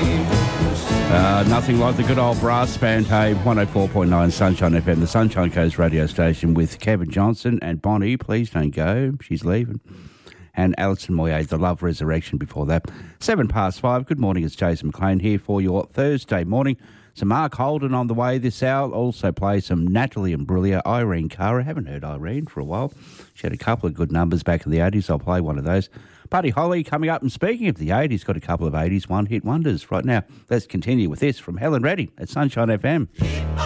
Nothing like the good old brass band, hey, 104.9 Sunshine FM, the Sunshine Coast radio station with Kevin Johnson and Bonnie, please don't go, she's leaving. And Alison Moyet, The Love Resurrection before that. 5:07. Good morning, it's Jason McLean here for your Thursday morning. Some Mark Holden on the way this hour. Also play some Natalie Imbruglia, Irene Cara. Haven't heard Irene for a while. She had a couple of good numbers back in the 80s. I'll play one of those. Buddy Holly coming up, and speaking of the 80s, got a couple of 80s one-hit wonders right now. Let's continue with this from Helen Reddy at Sunshine FM.